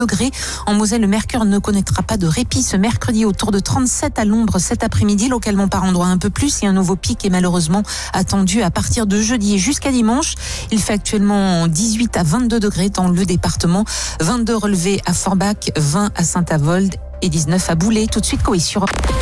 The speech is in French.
degrés. En Moselle, le mercure ne connaîtra pas de répit ce mercredi, autour de 37 à l'ombre cet après-midi, localement par endroits un peu plus. Et un nouveau pic est malheureusement attendu à partir de jeudi et jusqu'à dimanche. Il fait actuellement 18 à 22 degrés dans le département, 22 relevés à Forbach, 20 à Saint-Avold et 19 à Boulay. Tout de suite, Coé sur